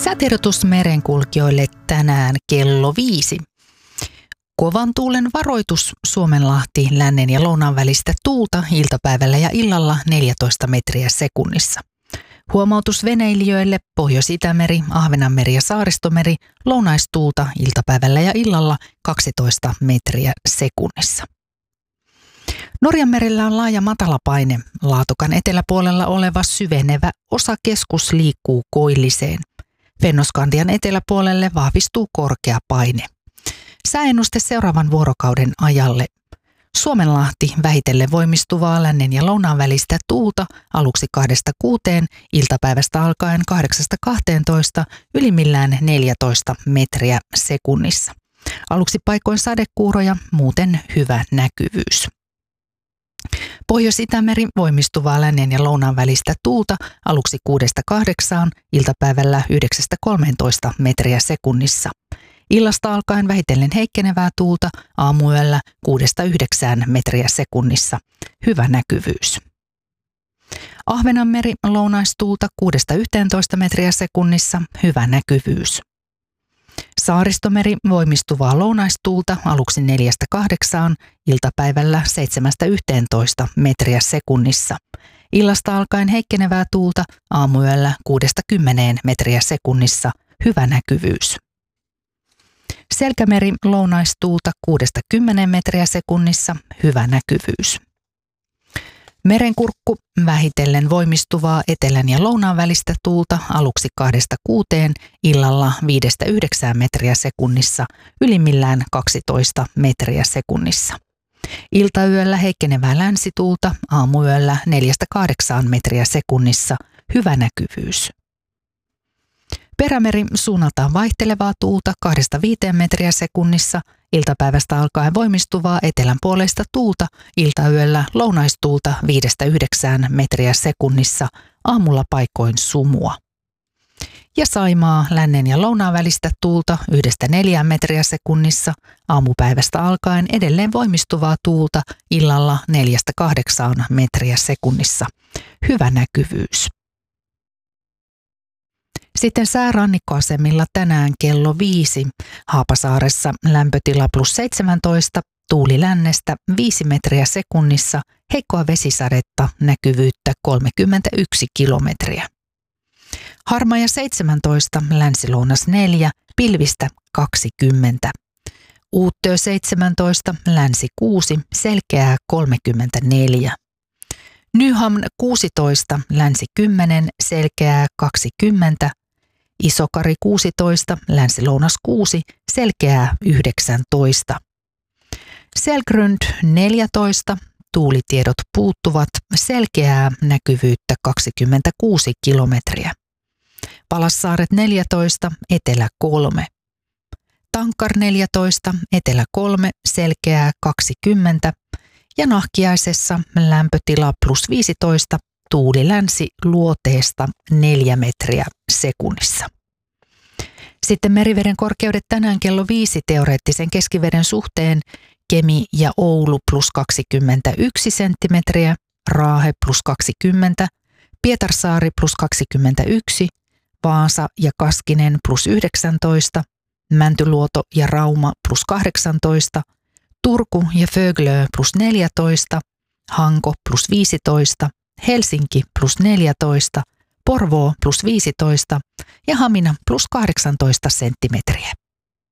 Säätiedotus merenkulkijoille tänään kello 5. Kovan tuulen varoitus Suomenlahti lännen ja lounaan välistä tuulta iltapäivällä ja illalla 14 metriä sekunnissa. Huomautus veneilijöille Pohjois-Itämeri, Ahvenanmeri ja Saaristomeri lounaistuulta iltapäivällä ja illalla 12 metriä sekunnissa. Norjanmerellä on laaja matalapaine. Laatokan eteläpuolella oleva syvenevä osakeskus liikkuu koilliseen. Fennoskandian eteläpuolelle vahvistuu korkea paine. Sääennuste seuraavan vuorokauden ajalle. Suomenlahti vähitellen voimistuvaa lännen ja lounaan välistä tuulta aluksi 2-6, iltapäivästä alkaen 8-12, ylimmillään 14 metriä sekunnissa. Aluksi paikoin sadekuuroja, muuten hyvä näkyvyys. Pohjois-Itämeri voimistuvaa lännen ja lounaan välistä tuulta aluksi 6-8, iltapäivällä 9-13 metriä sekunnissa. Illasta alkaen vähitellen heikkenevää tuulta aamuyöllä 6-9 metriä sekunnissa. Hyvä näkyvyys. Ahvenanmeri lounaistuulta 6-11 metriä sekunnissa. Hyvä näkyvyys. Saaristomeri voimistuvaa lounaistuulta aluksi 4-8, iltapäivällä 7-11 metriä sekunnissa. Illasta alkaen heikkenevää tuulta aamuyöllä 6-10 metriä sekunnissa. Hyvä näkyvyys. Selkämeri lounaistuulta 6-10 metriä sekunnissa. Hyvä näkyvyys. Merenkurkku vähitellen voimistuvaa etelän ja lounaan välistä tuulta aluksi 2-6, illalla 5-9 metriä sekunnissa, ylimmillään 12 metriä sekunnissa. Iltayöllä heikkenevää länsituulta, aamuyöllä 4-8 metriä sekunnissa. Hyvä näkyvyys. Perämeri suunnaltaan vaihtelevaa tuulta 2-5 metriä sekunnissa, iltapäivästä alkaen voimistuvaa etelänpuoleista tuulta, iltayöllä lounaistuulta 5-9 metriä sekunnissa, aamulla paikoin sumua. Ja Saimaa lännen ja lounaan välistä tuulta 1-4 metriä sekunnissa, aamupäivästä alkaen edelleen voimistuvaa tuulta, illalla 4-8 metriä sekunnissa. Hyvä näkyvyys. Sitten säärannikkoasemilla tänään kello 5. Haapasaaressa lämpötila +17, tuuli lännestä 5 metriä sekunnissa, heikkoa vesisadetta, näkyvyyttä 31 kilometriä. Harmaja 17, länsilounas 4, pilvistä 20. Uuttöö 17, länsi 6, selkeää 34. Nyham 16, länsi 10, selkeää 20. Isokari 16, länsi-lounas 6, selkeää 19. Selgrund 14, tuulitiedot puuttuvat, selkeää näkyvyyttä 26 kilometriä. Palassaaret 14, etelä 3. Tankar 14, etelä 3, selkeää 20. Ja Nahkiaisessa lämpötila +15, tuuli länsi luoteesta 4 metriä sekunnissa. Sitten meriveden korkeudet tänään kello 5 teoreettisen keskiveden suhteen: Kemi ja Oulu +21 senttimetriä, Raahe +20, Pietarsaari +21, Vaasa ja Kaskinen +19, Mäntyluoto ja Rauma +18, Turku ja Föglö +14, Hanko +15, Helsinki +14, Porvoo +15 ja Hamina +18 senttimetriä.